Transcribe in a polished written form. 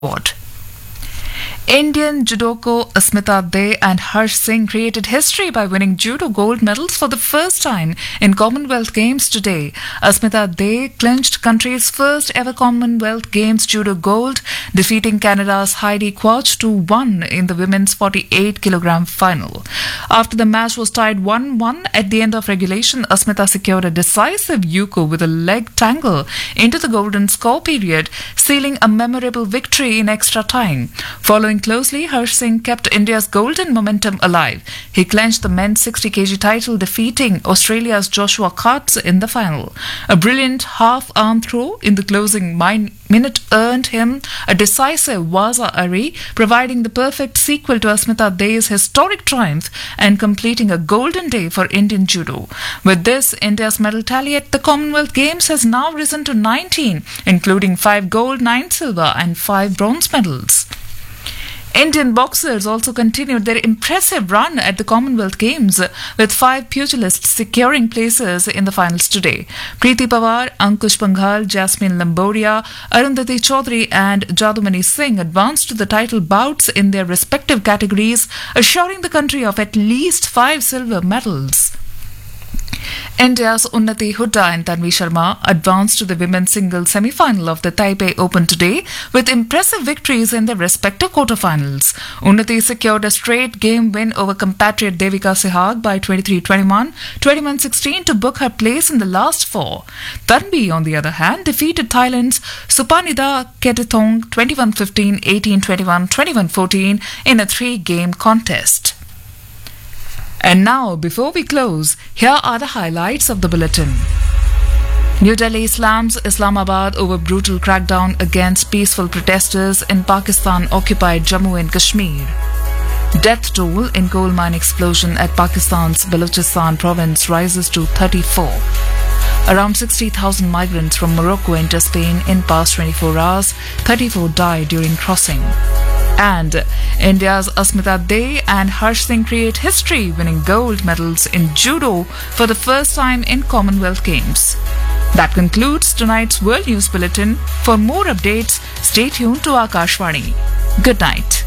award. Indian judoka Asmita De and Harsh Singh created history by winning judo gold medals for the first time in Commonwealth Games today. Asmita De clinched country's first ever Commonwealth Games judo gold, defeating Canada's Heidi Quach 2-1 in the women's 48-kilogram final. After the match was tied 1-1 at the end of regulation, Asmita secured a decisive yuko with a leg tangle into the golden score period, sealing a memorable victory in extra time. Following closely, Harsh Singh kept India's golden momentum alive. He clinched the men's 60 kg title, defeating Australia's Joshua Katz in the final. A brilliant half-arm throw in the closing minute earned him a decisive Waza Ari, providing the perfect sequel to Asmita De's historic triumph and completing a golden day for Indian judo. With this, India's medal tally at the Commonwealth Games has now risen to 19, including 5 gold, 9 silver and 5 bronze medals. Indian boxers also continued their impressive run at the Commonwealth Games, with 5 pugilists securing places in the finals today. Preeti Pawar, Ankush Panghal, Jasmine Lamboria, Arundhati Chaudhary and Jadumani Singh advanced to the title bouts in their respective categories, assuring the country of at least 5 silver medals. India's Unnati Hooda and Tanvi Sharma advanced to the women's singles semi-final of the Taipei Open today with impressive victories in their respective quarterfinals. Unnati secured a straight game win over compatriot Devika Sehag by 23-21, 21-16 to book her place in the last 4. Tanvi, on the other hand, defeated Thailand's Supanida Ketithong 21-15, 18-21, 21-14 in a 3-game contest. And now, before we close, here are the highlights of the bulletin. New Delhi slams Islamabad over brutal crackdown against peaceful protesters in Pakistan-occupied Jammu and Kashmir. Death toll in coal mine explosion at Pakistan's Balochistan province rises to 34. Around 60,000 migrants from Morocco enter Spain in past 24 hours. 34 died during crossing. And India's Asmita De and Harsh Singh create history, winning gold medals in judo for the first time in Commonwealth Games. That concludes tonight's World News Bulletin. For more updates, stay tuned to Akashvani. Good night.